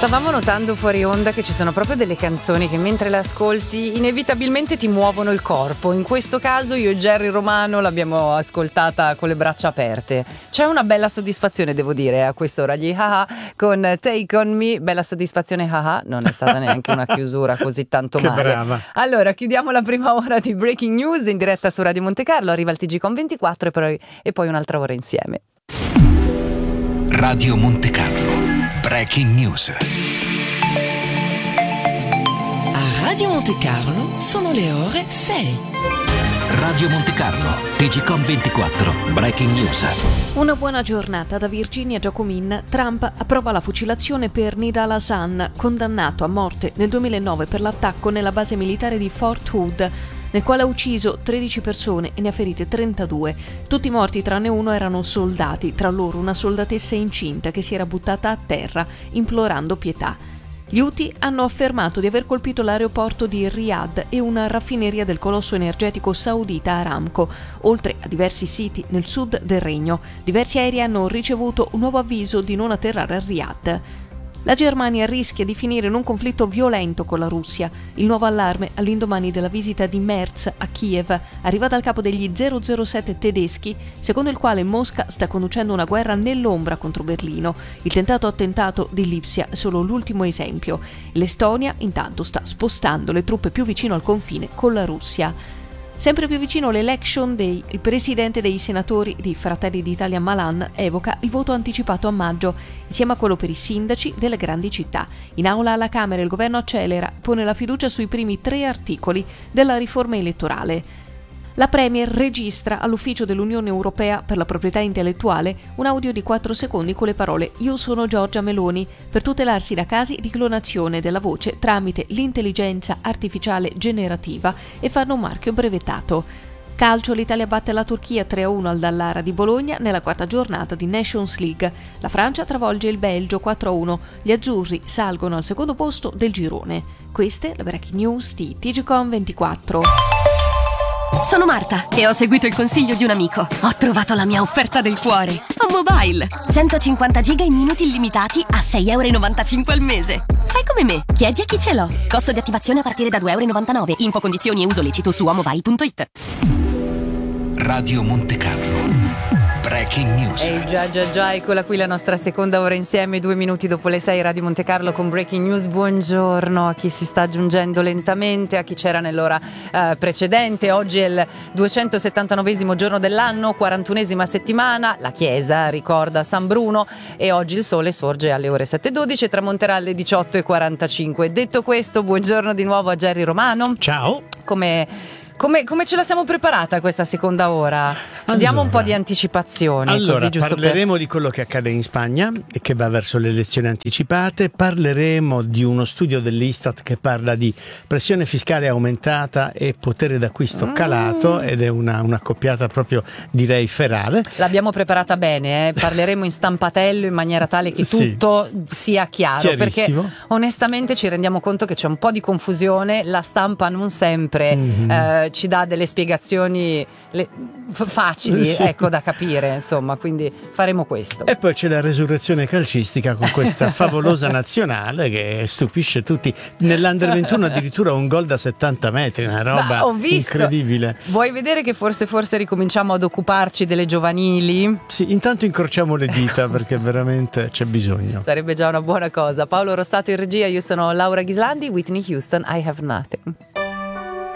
Stavamo notando fuori onda che ci sono proprio delle canzoni che mentre le ascolti inevitabilmente ti muovono il corpo. In questo caso io e Jerry Romano l'abbiamo ascoltata con le braccia aperte. C'è una bella soddisfazione, devo dire, a quest'ora gli haha con Take On Me. Bella soddisfazione, haha. Non è stata neanche una chiusura così tanto che male. Brava. Allora, chiudiamo la prima ora di Breaking News in diretta su Radio Monte Carlo. Arriva il TG con 24 e poi un'altra ora insieme. Radio Monte Carlo. Breaking News. A Radio Monte Carlo sono le ore 6. Radio Monte Carlo, TGcom 24, Breaking News. Una buona giornata da Virginia Giacomin. Trump approva la fucilazione per Nidal Hasan, condannato a morte nel 2009 per l'attacco nella base militare di Fort Hood, nel quale ha ucciso 13 persone e ne ha ferite 32. Tutti i morti tranne uno erano soldati, tra loro una soldatessa incinta che si era buttata a terra implorando pietà. Gli Houthi hanno affermato di aver colpito l'aeroporto di Riyadh e una raffineria del colosso energetico saudita Aramco, oltre a diversi siti nel sud del regno. Diversi aerei hanno ricevuto un nuovo avviso di non atterrare a Riyadh. La Germania rischia di finire in un conflitto violento con la Russia. Il nuovo allarme all'indomani della visita di Merz a Kiev arriva dal capo degli 007 tedeschi, secondo il quale Mosca sta conducendo una guerra nell'ombra contro Berlino. Il tentato attentato di Lipsia è solo l'ultimo esempio. L'Estonia intanto sta spostando le truppe più vicino al confine con la Russia. Sempre più vicino l'Election Day, il presidente dei senatori di Fratelli d'Italia Malan evoca il voto anticipato a maggio, insieme a quello per i sindaci delle grandi città. In aula alla Camera il governo accelera, pone la fiducia sui primi 3 articoli della riforma elettorale. La Premier registra all'ufficio dell'Unione Europea per la proprietà intellettuale un audio di 4 secondi con le parole «Io sono Giorgia Meloni» per tutelarsi da casi di clonazione della voce tramite l'intelligenza artificiale generativa e fanno un marchio brevettato. Calcio, l'Italia batte la Turchia 3-1 al Dallara di Bologna nella 4ª giornata di Nations League. La Francia travolge il Belgio 4-1. Gli azzurri salgono al secondo posto del girone. Queste le breaking news di TGcom 24. Sono Marta e ho seguito il consiglio di un amico. Ho trovato la mia offerta del cuore. Ho Mobile. 150 giga in minuti illimitati a €6,95 al mese. Fai come me, chiedi a chi ce l'ho. Costo di attivazione a partire da €2,99. Info, condizioni e uso lecito su amobile.it. Radio Monte Carlo. Breaking News. Già, eccola qui la nostra seconda ora insieme, 2 minuti dopo le 6, Radio Monte Carlo con Breaking News. Buongiorno a chi si sta aggiungendo lentamente, a chi c'era nell'ora precedente. Oggi è il 279esimo giorno dell'anno, 41esima settimana. La Chiesa ricorda San Bruno e oggi il sole sorge alle ore 7:12 e tramonterà alle 18:45. Detto questo, buongiorno di nuovo a Jerry Romano. Ciao. Come ce la siamo preparata questa seconda ora? Diamo un po' di anticipazione. Allora, così, giusto parleremo di quello che accade in Spagna e che va verso le elezioni anticipate. Parleremo di uno studio dell'Istat che parla di pressione fiscale aumentata e potere d'acquisto calato, ed è una coppiata proprio, direi, ferale. L'abbiamo preparata bene, Parleremo in stampatello in maniera tale che tutto sia chiaro, perché onestamente ci rendiamo conto che c'è un po' di confusione. La stampa non sempre ci dà delle spiegazioni facili, ecco, da capire, insomma, quindi faremo questo. E poi c'è la resurrezione calcistica con questa favolosa nazionale che stupisce tutti. Nell'Under 21 addirittura un gol da 70 metri, una roba incredibile. Vuoi vedere che forse ricominciamo ad occuparci delle giovanili? Sì, intanto incrociamo le dita perché veramente c'è bisogno. Sarebbe già una buona cosa. Paolo Rossato in regia, io sono Laura Ghislandi. Whitney Houston, I Have Nothing.